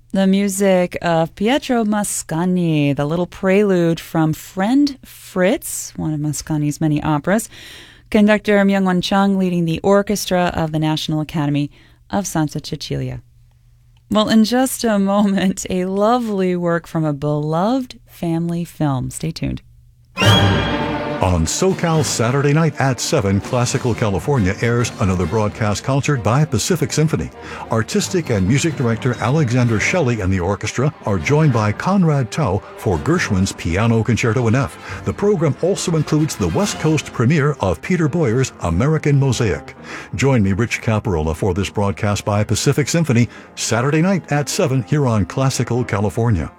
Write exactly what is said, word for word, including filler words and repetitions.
The music of Pietro Mascagni, the little prelude from Friend Fritz, one of Mascagni's many operas. Conductor Myung-Won Chung leading the orchestra of the National Academy of Santa Cecilia. Well, in just a moment, a lovely work from a beloved family film. Stay tuned. On SoCal Saturday night at seven, Classical California airs another broadcast concert by Pacific Symphony. Artistic and music director Alexander Shelley and the orchestra are joined by Conrad Tao for Gershwin's Piano Concerto in F. The program also includes the West Coast premiere of Peter Boyer's American Mosaic. Join me, Rich Caparola, for this broadcast by Pacific Symphony, Saturday night at seven here on Classical California.